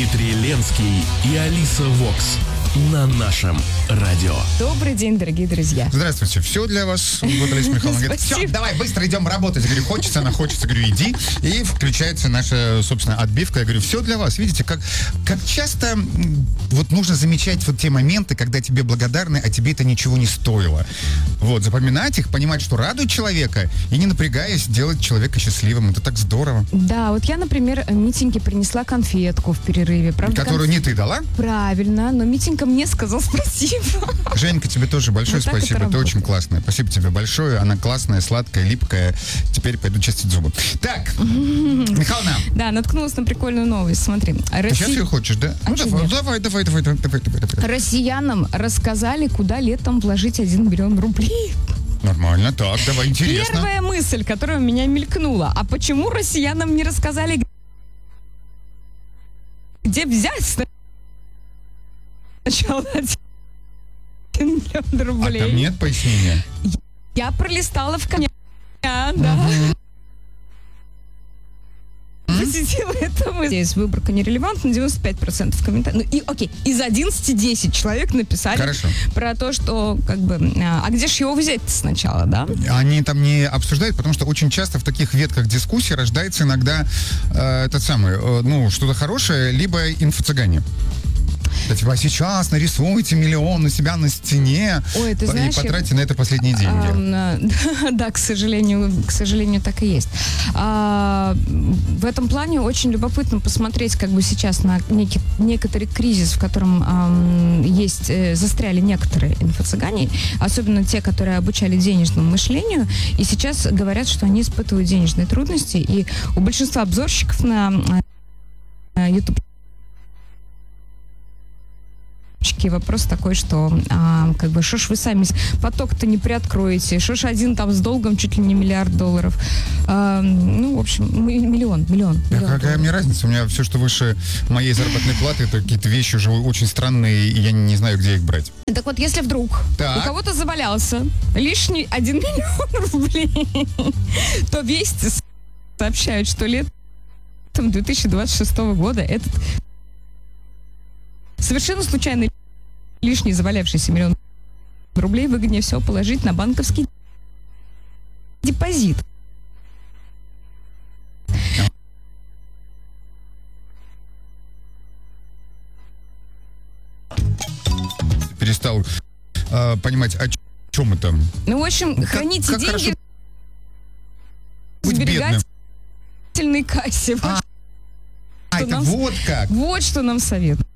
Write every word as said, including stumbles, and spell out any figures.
Дмитрий Ленский и Алиса Вокс на нашем радио. Добрый день, дорогие друзья. Здравствуйте. Все для вас. Вот Алиса Михайловна говорит, все, давай быстро идем работать. Я говорю, хочется, она хочется. Говорю, иди. И включается наша, собственно, отбивка. Я говорю, все для вас. Видите, как, как часто вот нужно замечать вот те моменты, когда тебе благодарны, а тебе это ничего не стоило. Вот, запоминать их, понимать, что радует человека, и не напрягаясь, делать человека счастливым. Это так здорово. Да, вот я, например, Митеньке принесла конфетку в перерыве. Правда, Которую конф... не ты дала? Правильно, но Митенька мне сказал спасибо. Женька, тебе тоже большое вот спасибо. Ты очень классная. Спасибо тебе большое. Она классная, сладкая, липкая. Теперь пойду чистить зубы. Так, Михайловна. Да, наткнулась на прикольную новость. Смотри. Ты сейчас ее хочешь, да? Ну давай, давай, давай, давай, давай, давай, давай. Россиянам рассказали, куда летом вложить один миллион рублей. Нормально, так, давай, интересно. Первая мысль, которая у меня мелькнула. А почему россиянам не рассказали, где взять сначала один миллион рублей? А там нет пояснения? Я пролистала в коня, да. Угу. Посетила это мысль. Здесь выборка нерелевантна, девяносто пять процентов комментариев. Ну и окей, из одиннадцати десять человек написали Хорошо. Про то, что как бы, а, а где же его взять сначала, да? Они там не обсуждают, потому что очень часто в таких ветках дискуссий рождается иногда э, этот самый, э, ну, что-то хорошее, либо инфо-цыгане. Типа, сейчас нарисуйте миллион на себя на стене. Ой, ты и знаешь, потратьте на это последние деньги. А, а, да, к сожалению, к сожалению, так и есть. А, в этом плане очень любопытно посмотреть, как бы сейчас на некий, некоторый кризис, в котором а, есть, э, застряли некоторые инфо-цыгане, особенно те, которые обучали денежному мышлению, и сейчас говорят, что они испытывают денежные трудности, и у большинства обзорщиков на YouTube вопрос такой, что а, как бы, шо ж вы сами поток-то не приоткроете, шо ж один там с долгом чуть ли не миллиард долларов. А, ну, в общем, миллион, миллион. А миллион какая долларов. мне разница? У меня все, что выше моей заработной платы, это какие-то вещи уже очень странные, и я не знаю, где их брать. Так вот, если вдруг так. у кого-то завалялся лишний один миллион рублей, то Вести сообщают, что летом две тысячи двадцать шестого года этот совершенно случайный лишний завалявшийся миллион рублей выгоднее всего положить на банковский депозит. Перестал э, понимать, о чем это. Ну, в общем, как, храните как деньги в сберегательной кассе. А, вот а это нам, вот как. Вот что нам советуют.